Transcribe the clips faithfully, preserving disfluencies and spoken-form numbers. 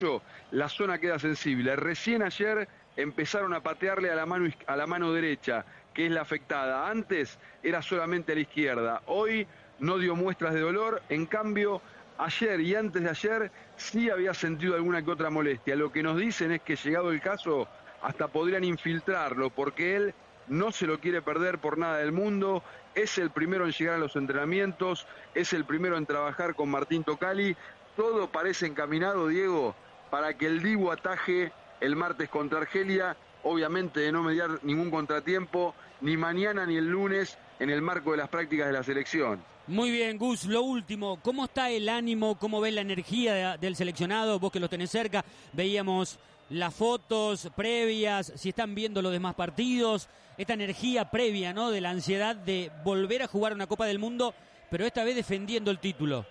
la zona queda sensible. Recién ayer empezaron a patearle a la mano, a la mano derecha, que es la afectada. Antes era solamente a la izquierda. Hoy no dio muestras de dolor. En cambio, ayer y antes de ayer sí había sentido alguna que otra molestia. Lo que nos dicen es que, llegado el caso, hasta podrían infiltrarlo, porque él no se lo quiere perder por nada del mundo. Es el primero en llegar a los entrenamientos, es el primero en trabajar con Martín Tocali. Todo parece encaminado, Diego, para que el Dibu ataje el martes contra Argelia, obviamente de no mediar ningún contratiempo, ni mañana ni el lunes, en el marco de las prácticas de la selección. Muy bien, Gus, lo último, ¿cómo está el ánimo, cómo ves la energía de, del seleccionado? Vos que los tenés cerca, veíamos las fotos previas, si están viendo los demás partidos, esta energía previa, ¿no?, de la ansiedad de volver a jugar una Copa del Mundo, pero esta vez defendiendo el título.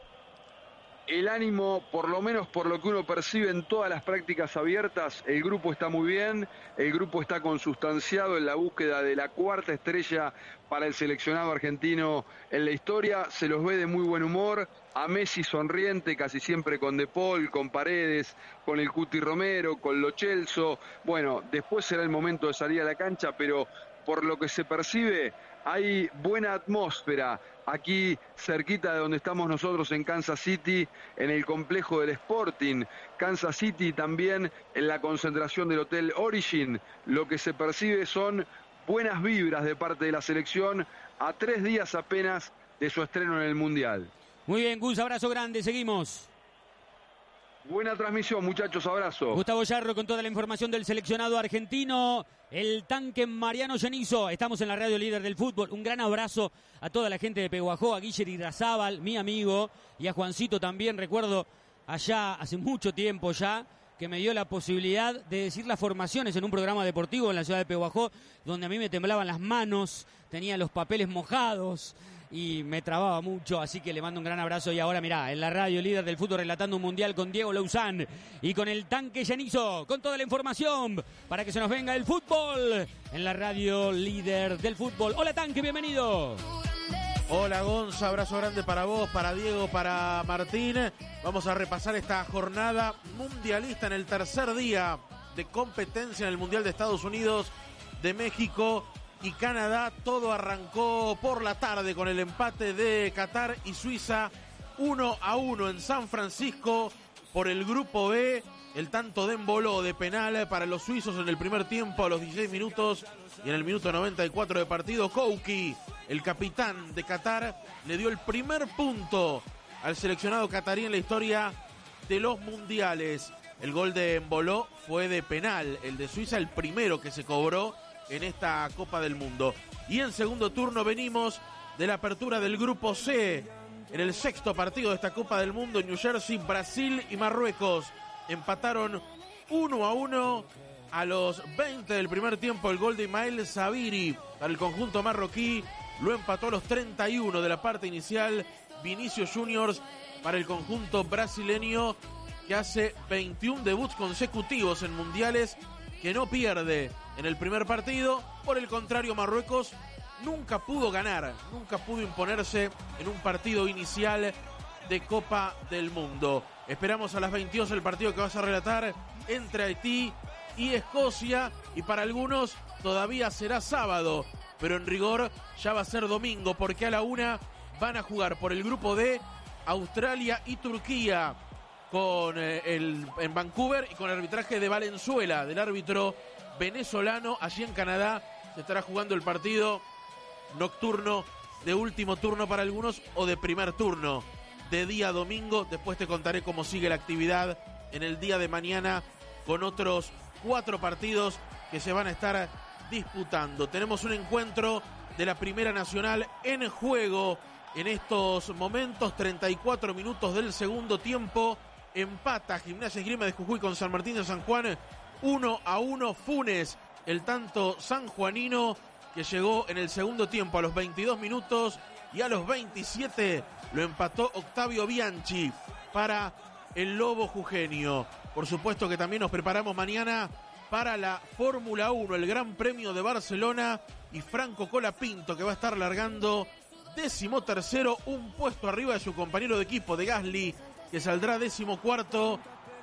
El ánimo, por lo menos por lo que uno percibe en todas las prácticas abiertas, el grupo está muy bien, el grupo está consustanciado en la búsqueda de la cuarta estrella para el seleccionado argentino en la historia. Se los ve de muy buen humor, a Messi sonriente, casi siempre con De Paul, con Paredes, con el Cuti Romero, con Lo Celso. Bueno, después será el momento de salir a la cancha, pero por lo que se percibe, hay buena atmósfera aquí cerquita de donde estamos nosotros en Kansas City, en el complejo del Sporting Kansas City, también en la concentración del Hotel Origin. Lo que se percibe son buenas vibras de parte de la selección a tres días apenas de su estreno en el Mundial. Muy bien, Gus, abrazo grande, seguimos. Buena transmisión, muchachos, abrazo. Gustavo Yarro con toda la información del seleccionado argentino, el tanque Mariano Genizo. Estamos en la radio líder del fútbol. Un gran abrazo a toda la gente de Peguajó, a Guiller Irrazábal, mi amigo, y a Juancito también. Recuerdo allá hace mucho tiempo ya que me dio la posibilidad de decir las formaciones en un programa deportivo en la ciudad de Peguajó, donde a mí me temblaban las manos, tenía los papeles mojados y me trababa mucho, así que le mando un gran abrazo. Y ahora mirá, en la radio líder del fútbol, relatando un mundial con Diego Louzán y con el tanque Genizo, con toda la información para que se nos venga el fútbol en la radio líder del fútbol. Hola, tanque, bienvenido. Hola, Gonza, abrazo grande para vos, para Diego, para Martín. Vamos a repasar esta jornada mundialista en el tercer día de competencia en el Mundial de Estados Unidos, de México y Canadá. Todo arrancó por la tarde con el empate de Qatar y Suiza, uno a uno en San Francisco por el grupo B. El tanto de Embolo de penal para los suizos en el primer tiempo a los dieciséis minutos, y en el minuto noventa y cuatro de partido, Kouki, el capitán de Qatar, le dio el primer punto al seleccionado catarí en la historia de los mundiales. El gol de Embolo fue de penal, el de Suiza el primero que se cobró en esta Copa del Mundo. Y en segundo turno venimos de la apertura del grupo C, en el sexto partido de esta Copa del Mundo en New Jersey. Brasil y Marruecos empataron uno a uno a los veinte del primer tiempo. El gol de Ismael Sabiri para el conjunto marroquí lo empató a los treinta y uno de la parte inicial Vinicius Juniors para el conjunto brasileño, que hace veintiún debuts consecutivos en mundiales, que no pierde en el primer partido. Por el contrario, Marruecos nunca pudo ganar, nunca pudo imponerse en un partido inicial de Copa del Mundo. Esperamos a las veintidós el partido que vas a relatar entre Haití y Escocia, y para algunos todavía será sábado, pero en rigor ya va a ser domingo, porque a la una van a jugar por el grupo D Australia y Turquía, con eh, el, en Vancouver, y con el arbitraje de Valenzuela, del árbitro venezolano. Allí en Canadá se estará jugando el partido nocturno, de último turno para algunos, o de primer turno, de día domingo. Después te contaré cómo sigue la actividad en el día de mañana, con otros cuatro partidos que se van a estar disputando. Tenemos un encuentro de la Primera Nacional en juego en estos momentos. Treinta y cuatro minutos del segundo tiempo. Empata Gimnasia Esgrima de Jujuy con San Martín de San Juan uno a uno. Funes, el tanto sanjuanino, que llegó en el segundo tiempo a los veintidós minutos, y a los veintisiete lo empató Octavio Bianchi para el Lobo jujeño. Por supuesto que también nos preparamos mañana para la Fórmula uno, el Gran Premio de Barcelona, y Franco Colapinto, que va a estar largando décimo tercero, un puesto arriba de su compañero de equipo de Gasly, que saldrá décimo cuarto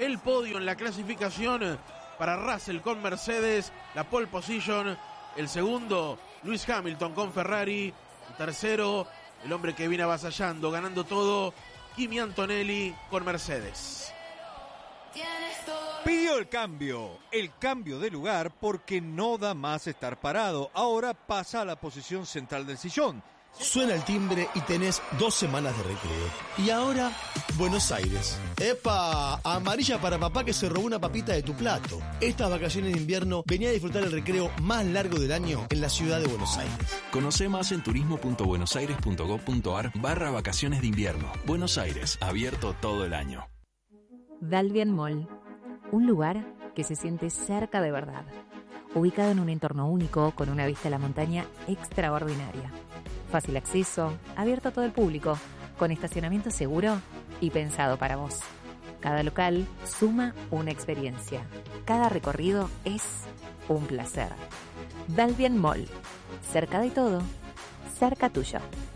el podio en la clasificación para Russell con Mercedes, la pole position, el segundo Lewis Hamilton con Ferrari, el tercero, el hombre que viene avasallando, ganando todo, Kimi Antonelli con Mercedes. Pidió el cambio, el cambio de lugar porque no da más estar parado. Ahora pasa a la posición central del sillón. Suena el timbre y tenés dos semanas de recreo. Y ahora, Buenos Aires. ¡Epa! Amarilla para papá que se robó una papita de tu plato. Estas vacaciones de invierno venía a disfrutar el recreo más largo del año en la ciudad de Buenos Aires. Conoce más en turismo.buenosaires.gov.ar barra vacaciones de invierno. Buenos Aires, abierto todo el año. Dalvian Mall, un lugar que se siente cerca de verdad, ubicado en un entorno único con una vista a la montaña extraordinaria. Fácil acceso, abierto a todo el público, con estacionamiento seguro y pensado para vos. Cada local suma una experiencia. Cada recorrido es un placer. Dalvian Mall, cerca de todo, cerca tuyo.